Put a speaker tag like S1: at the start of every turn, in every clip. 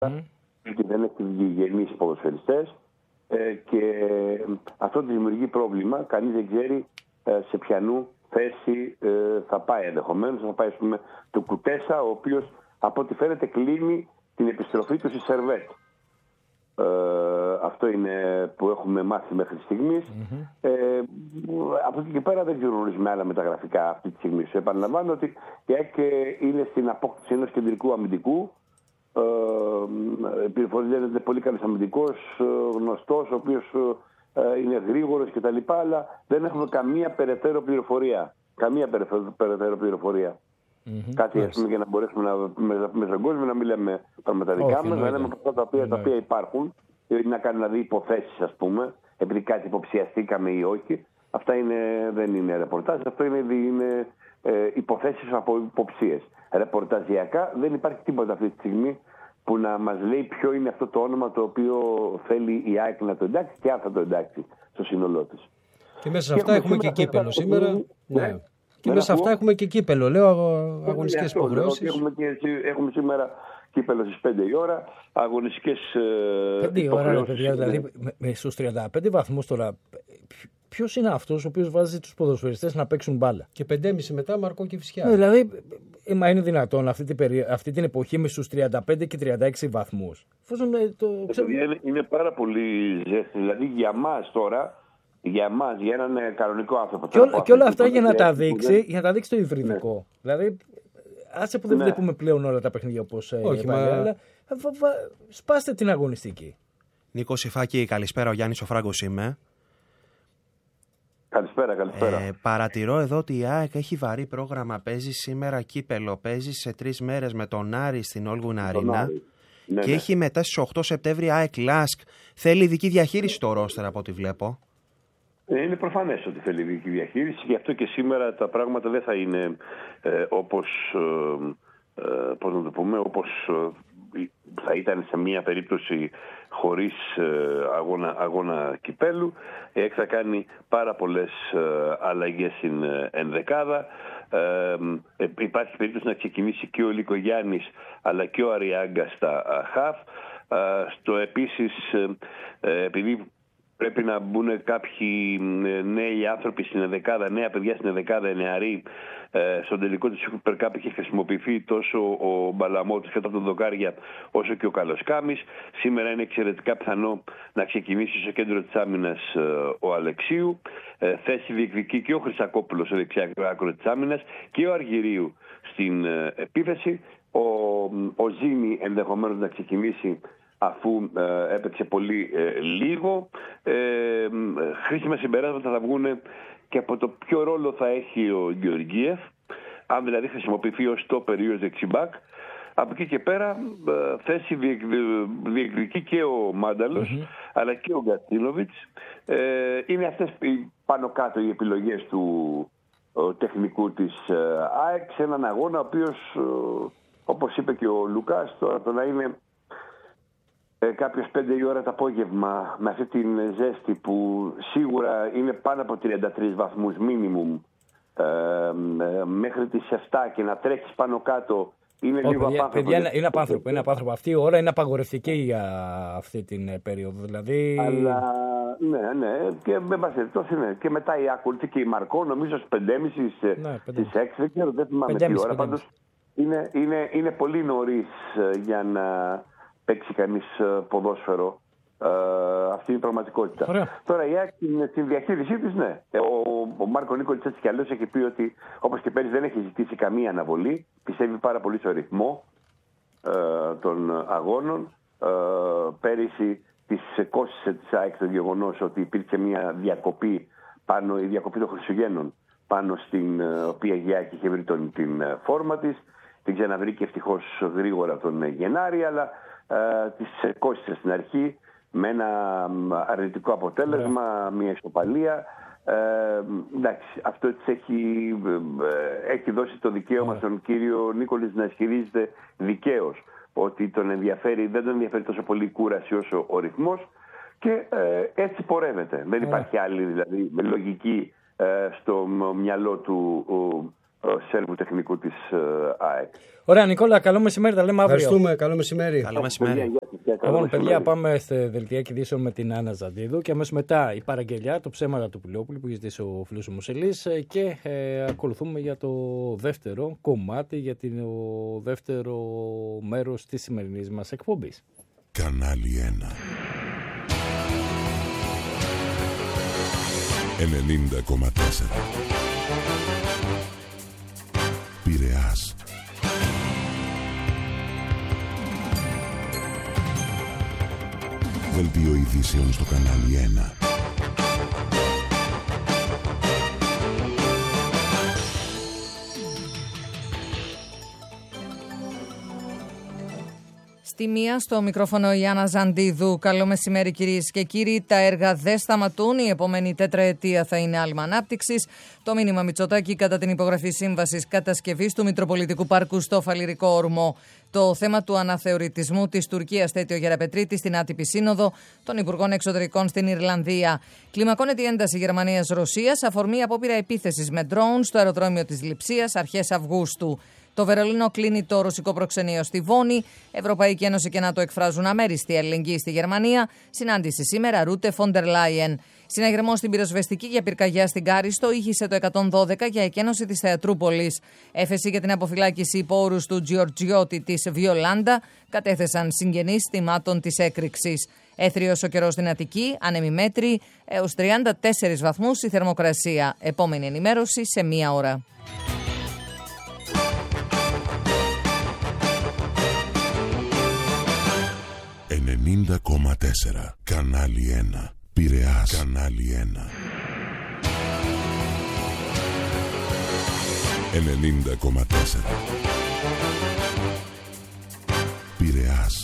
S1: και δεν έχει γεννήσει ποδοσφαιριστές και αυτό δημιουργεί πρόβλημα. Κανείς δεν ξέρει σε ποιανού θέση θα πάει ενδεχομένως. Θα πάει, ας πούμε, το Κουτέσα, ο οποίος από ό,τι φαίνεται κλείνει την επιστροφή του στη Σερβέτ. Αυτό είναι που έχουμε μάθει μέχρι στιγμής. Από εκεί και πέρα δεν γνωρίζουμε άλλα μεταγραφικά αυτή τη στιγμή. Επαναλαμβάνω ότι η ΑΕΚ είναι στην απόκτηση ενός κεντρικού αμυντικού. Είναι πολύ καλός αμυντικός, γνωστός, ο οποίος είναι γρήγορος κτλ. Αλλά δεν έχουμε καμία περαιτέρω πληροφορία. Κάτι, ας πούμε, για να μπορέσουμε με τον κόσμο να μην λέμε τα δικά μας, να λέμε αυτά τα οποία υπάρχουν, να κάνουμε δηλαδή υποθέσεις, ας πούμε, επειδή κάτι υποψιαστήκαμε ή όχι. Αυτά δεν είναι ρεπορτάζ, αυτό είναι υποθέσεις από υποψίες. Ρεπορταζιακά δεν υπάρχει τίποτα αυτή τη στιγμή που να μας λέει ποιο είναι αυτό το όνομα το οποίο θέλει η ΑΕΚ να το εντάξει και αν θα το εντάξει στο σύνολό της.
S2: Και μέσα σε αυτά έχουμε και κύπελο σήμερα. Ναι. Και μέσα σε αυτά έχουμε και κύπελο, λέω, αγωνιστικές υποχρεώσεις.
S1: Έχουμε σήμερα κύπελο στις 5 η ώρα, αγωνιστικές
S2: 5 η ώρα, παιδιά, δηλαδή στους 35 βαθμούς τώρα. Ποιος είναι αυτός ο οποίος βάζει τους ποδοσφαιριστές να παίξουν μπάλα? Και 5,5 μετά Μαρκό και Φυσιά. Δηλαδή, μα είναι δυνατόν αυτή την εποχή με στους 35 και 36 βαθμούς?
S1: Είναι πάρα πολύ ζέστη. Δηλαδή για μας τώρα, για έναν κανονικό άνθρωπο.
S2: Και όλα αυτά για να τα δείξει το υβριδικό. Ναι. Δηλαδή, άσε που δεν βλέπουμε πλέον όλα τα παιχνίδια όπως αλλά σπάστε την αγωνιστική.
S3: Νίκο Σιφάκη, καλησπέρα. Ο Γιάννης ο Φράγκος είμαι.
S1: Καλησπέρα.
S3: Παρατηρώ εδώ ότι η ΑΕΚ έχει βαρύ πρόγραμμα. Παίζει σήμερα κύπελο. Παίζει σε 3 μέρες με τον Άρη στην Όλγουν Αρίνα. Και έχει μετά στις 8 Σεπτέμβρη ΑΕΚ Λάσκ. Θέλει ειδική διαχείριση το ρόστερ από ό,τι βλέπω.
S1: Είναι προφανές ότι θέλει ειδική διαχείριση, γι' αυτό και σήμερα τα πράγματα δεν θα είναι όπως θα ήταν σε μια περίπτωση χωρίς αγώνα κυπέλου. Θα κάνει πάρα πολλές αλλαγές στην ενδεκάδα. Υπάρχει περίπτωση να ξεκινήσει και ο Λικογιάννης αλλά και ο Αριάγκα στα χαφ. Επίσης, επειδή πρέπει να μπουν κάποιοι νέοι άνθρωποι στην ενδεκάδα, νέα παιδιά στην ενδεκάδα, νεαροί. Στον τελικό της Super Cup είχε χρησιμοποιηθεί τόσο ο Μπαλαμότης κατά τον Δοκάρια όσο και ο Καλοσκάμης. Σήμερα είναι εξαιρετικά πιθανό να ξεκινήσει στο κέντρο της άμυνας ο Αλεξίου. Θέση διεκδικεί και ο Χρυσακόπουλος στο δεξιά άκρο της άμυνας και ο Αργυρίου στην επίθεση. Ο Ζήνη ενδεχομένως να ξεκινήσει αφού έπαιξε πολύ λίγο. Χρήσιμα συμπεράσματα θα βγουν και από το ποιο ρόλο θα έχει ο Γεωργίεφ, αν δηλαδή χρησιμοποιηθεί ως στόπερ ή ως δεξιμπάκ. Από εκεί και πέρα θέση διεκδικεί και ο Μάνταλος αλλά και ο Γκατσίνοβιτς. Είναι αυτές πάνω κάτω οι επιλογές του τεχνικού της ΑΕΚ σε έναν αγώνα ο οποίος, όπως είπε και ο Λουκάς, τώρα το να είναι κάποιος 5 η ώρα το απόγευμα με αυτή την ζέστη που σίγουρα είναι πάνω από 33 βαθμούς μίνιμουμ μέχρι τις 7 και να τρέξεις πάνω κάτω είναι λίγο απάνθρωπο.
S2: Παιδιά, είναι απάνθρωπο. Αυτή η ώρα είναι απαγορευτική για αυτή την περίοδο. Δηλαδή...
S1: Αλλά ναι, και με πάση ναι. Και μετά η ακολουθεί και η Μαρκό, νομίζω στις 5.30 στις 6, δεν ξέρω, δεν θυμάμαι τι ώρα. Πάντως είναι πολύ νωρίς για να παίξει κανείς ποδόσφαιρο. Αυτή είναι η πραγματικότητα.
S2: Ωραία.
S1: Τώρα η ΑΕΚ στην διαχείρισή της, ναι. Ο Μάρκο Νίκολιτς έτσι κι αλλιώς έχει πει ότι όπως και πέρυσι δεν έχει ζητήσει καμία αναβολή. Πιστεύει πάρα πολύ στο ρυθμό των αγώνων. Πέρυσι της κόστησε της ΑΕΚ το γεγονός ότι υπήρχε μια διακοπή η διακοπή των Χριστουγέννων πάνω στην οποία η ΑΕΚ είχε βρει την φόρμα της. Την ξαναβρήκε ευτυχώς γρήγορα τον Γενάρη, αλλά της κόστησε στην αρχή με ένα αρνητικό αποτέλεσμα, μια ισοπαλία. Εντάξει, αυτό της έχει δώσει το δικαίωμα στον κύριο Νίκολης να ισχυρίζεται δικαίως ότι δεν τον ενδιαφέρει τόσο πολύ η κούραση όσο ο ρυθμός και έτσι πορεύεται. Δεν υπάρχει άλλη δηλαδή λογική στο μυαλό του σέρβου τεχνικού της ΑΕΚ.
S2: Ωραία, Νικόλα, καλό μεσημέρι, τα λέμε αύριο.
S4: Ευχαριστούμε, καλό μεσημέρι.
S3: Καλό μεσημέρι.
S2: Λοιπόν, παιδιά, πάμε στη δελτιακή ειδήσεων με την Άννα Ζαντίδου και αμέσως μετά η παραγγελιά, το ψέματα του Πουλιόπουλου που έχει ζητήσει ο φίλος μου Μουσελής και ακολουθούμε για το δεύτερο κομμάτι, για το δεύτερο μέρος της σημερινής μας εκπομπής.
S5: Κανάλι 1 90,4 Πειραιάς. Δελτίο ειδήσεων στο κανάλι 1.
S6: Στη μία στο μικρόφωνο η Άννα Ζαντίδου. Καλό μεσημέρι κυρίες και κύριοι. Τα έργα δεν σταματούν. Η επόμενη τετραετία θα είναι άλμα ανάπτυξης. Το μήνυμα Μητσοτάκη κατά την υπογραφή σύμβασης κατασκευής του Μητροπολιτικού Πάρκου στο Φαλιρικό Όρμο. Το θέμα του αναθεωρητισμού της Τουρκίας θέτει ο Γεραπετρίτης στην άτυπη σύνοδο των Υπουργών Εξωτερικών στην Ιρλανδία. Κλιμακώνεται η ένταση Γερμανίας-Ρωσίας, αφορμή απόπειρα επίθεσης με ντρόουν στο αεροδρόμιο της Λειψίας αρχές Αυγούστου. Το Βερολίνο κλείνει το ρωσικό προξενείο στη Βόνη. Ευρωπαϊκή Ένωση και ΝΑΤΟ εκφράζουν αμέριστη αλληλεγγύη στη Γερμανία. Συνάντηση σήμερα Ρούτε Φόντερ Λάιεν. Συναγερμό στην πυροσβεστική για πυρκαγιά στην Κάριστο ήχησε το 112 για εκένωση της Θεατρούπολης. Έφεση για την αποφυλάκηση υπόρους του Τζιορτζιώτη της Βιολάντα κατέθεσαν συγγενείς θυμάτων της έκρηξης. Έθριος ο καιρός στην Αττική, άνεμοι μέτρη, έως 34 βαθμούς η θερμοκρασία. Επόμενη ενημέρωση σε 1 ώρα.
S5: Κανάλι 1. Πειραιάς. Κανάλι 1. 90,4. Πειραιάς.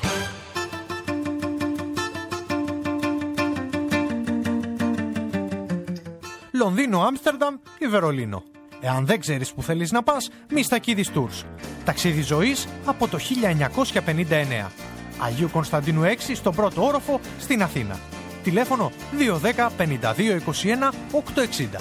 S7: Λονδίνο, Άμστερνταμ ή Βερολίνο. Εάν δεν ξέρεις που θέλεις να πας, Μιστακίδης Tours. Ταξίδι ζωής από το 1959. Αγίου Κωνσταντίνου 6 στον πρώτο όροφο στην Αθήνα. Τηλέφωνο 210 52 21 860.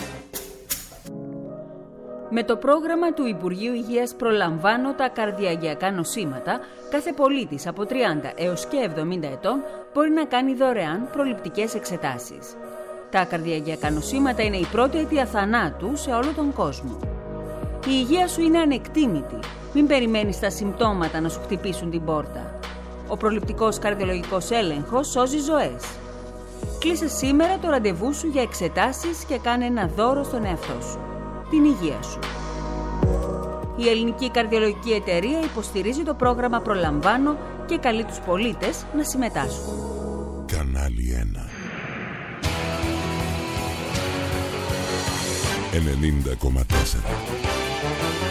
S8: Με το πρόγραμμα του Υπουργείου Υγείας «Προλαμβάνω τα καρδιαγγειακά νοσήματα», κάθε πολίτης από 30 έως και 70 ετών μπορεί να κάνει δωρεάν προληπτικές εξετάσεις. Τα καρδιαγγειακά νοσήματα είναι η πρώτη αιτία θανάτου σε όλο τον κόσμο. Η υγεία σου είναι ανεκτήμητη. Μην περιμένεις τα συμπτώματα να σου χτυπήσουν την πόρτα. Ο προληπτικός καρδιολογικός έλεγχος σώζει ζωές. Κλείσε σήμερα το ραντεβού σου για εξετάσεις και κάνε ένα δώρο στον εαυτό σου. Την υγεία σου. Η Ελληνική Καρδιολογική Εταιρεία υποστηρίζει το πρόγραμμα «Προλαμβάνω» και καλεί τους πολίτες να συμμετάσχουν.
S5: Κανάλι 1. 90,4.